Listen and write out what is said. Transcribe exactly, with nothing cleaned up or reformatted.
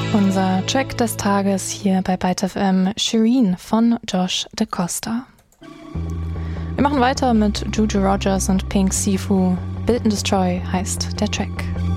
Unser Track des Tages hier bei Byte F M, Shireen von Josh DaCosta. Wir machen weiter mit Juju Rogers und Pink Sifu. Build and Destroy heißt der Track.